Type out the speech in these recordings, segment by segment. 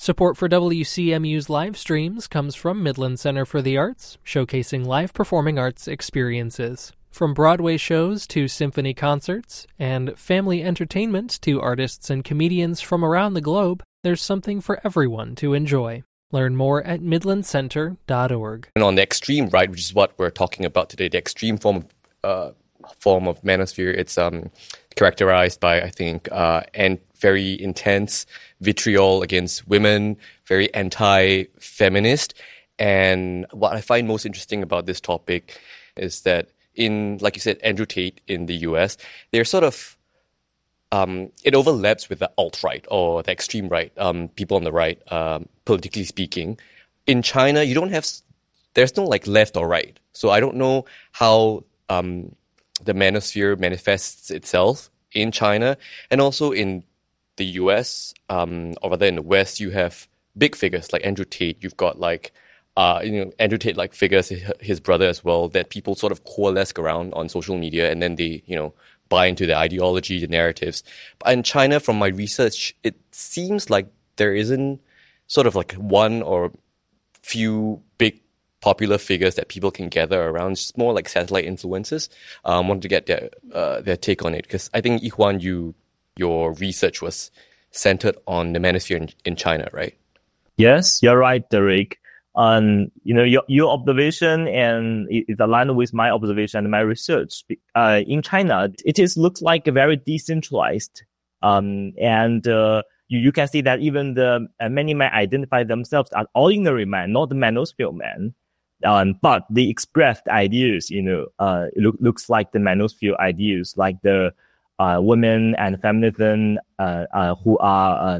Support for WCMU's live streams comes from Midland Center for the Arts, showcasing live performing arts experiences. From Broadway shows to symphony concerts, and family entertainment to artists and comedians from around the globe, there's something for everyone to enjoy. Learn more at midlandcenter.org. And on the extreme right, which is what we're talking about today, the extreme form of manosphere, it's characterized by, I think, and very intense vitriol against women, very anti-feminist. And what I find most interesting about this topic is that in, like you said, Andrew Tate in the US, they're sort of, it overlaps with the alt-right or the extreme right, people on the right, politically speaking. In China, there's no like left or right. So I don't know how the manosphere manifests itself in China, and also in the US, or rather in the West, you have big figures like Andrew Tate. You've got like, Andrew Tate like figures, his brother as well, that people sort of coalesce around on social media, and then they, buy into the ideology, the narratives. But in China, from my research, it seems like there isn't sort of like one or few big popular figures that people can gather around. It's just more like satellite influences. I wanted to get their take on it, because I think, Yi-Huan, your research was centered on the manosphere in China, right? Yes, you're right, Derek. Your observation and it aligned with my observation and my research. In China, looks like a very decentralized, you can see that even the many men identify themselves as ordinary men, not the manosphere men. But they expressed ideas, looks like the manosphere ideas, like the women and feminism, who are,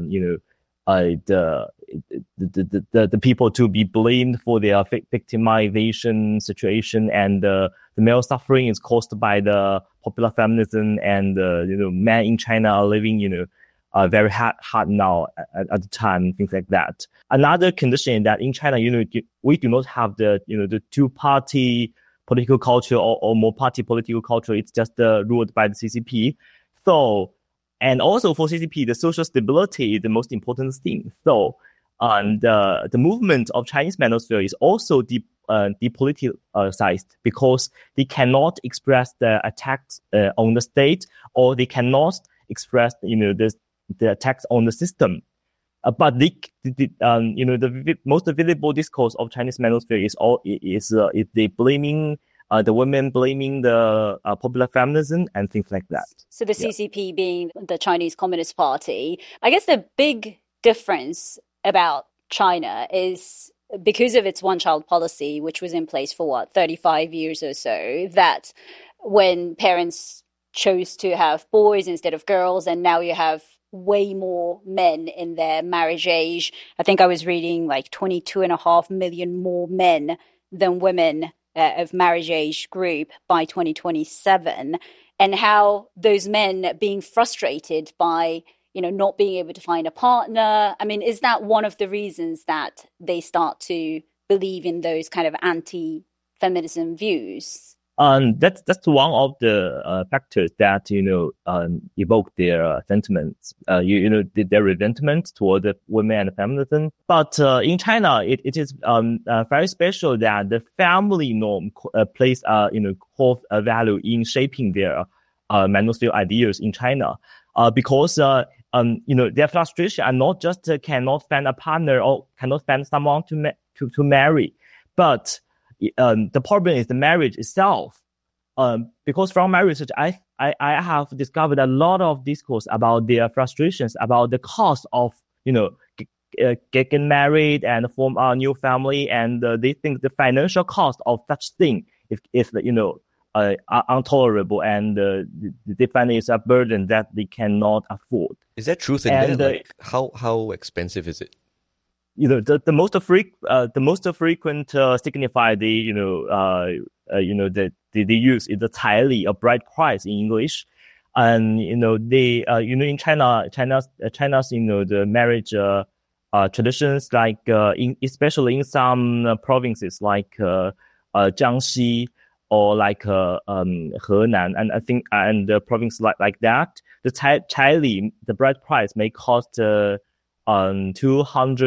the people to be blamed for their victimization situation, and the male suffering is caused by the popular feminism, and men in China are living, very hard now at the time, things like that. Another condition that in China, we do not have the two-party political culture or more party political culture. It's just ruled by the CCP. So, and also for CCP, the social stability is the most important thing. So, the movement of Chinese manosphere is also depoliticized, because they cannot express the attacks on the state, or they cannot express the attacks on the system. But the most visible discourse of Chinese manosphere is they blaming the women, blaming the popular feminism and things like that. So the CCP being the Chinese Communist Party, I guess the big difference about China is because of its one-child policy, which was in place for 35 years or so, that when parents chose to have boys instead of girls, and now you have way more men in their marriage age. I think I was reading like 22.5 million more men than women of marriage age group by 2027, and how those men being frustrated by not being able to find a partner. I mean, is that one of the reasons that they start to believe in those kind of anti-feminism views? That's one of the factors that evoke their sentiments. Their resentment toward the women and feminism. But in China, it is very special that the family norm plays core value in shaping their manosphere ideas in China. Because their frustration are not just cannot find a partner or cannot find someone to marry, but the problem is the marriage itself. Because from my research, I have discovered a lot of discourse about their frustrations, about the cost of, getting married and form a new family. And they think the financial cost of such thing is intolerable, and they find it's a burden that they cannot afford. Is that truth in there? How expensive is it? The most frequent signify they use is the 彩礼, a bride price in English, and they in China's the marriage traditions, like especially in some provinces like Jiangxi or like Henan, and I think and the province like that, the 彩礼, the bride price may cost 200